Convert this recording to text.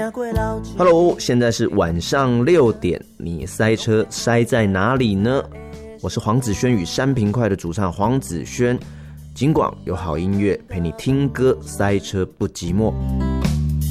Hello， 现在是晚上6点，你塞车塞在哪里呢？我是黄子轩与山平快的主唱黄子轩，尽管有好音乐陪你听歌，塞车不寂寞。